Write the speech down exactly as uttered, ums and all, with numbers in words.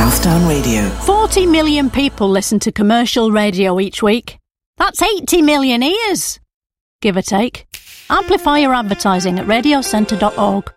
Southdown Radio. forty million people listen to commercial radio each week. That's eighty million ears, give or take. Amplify your advertising at radiocentre dot org.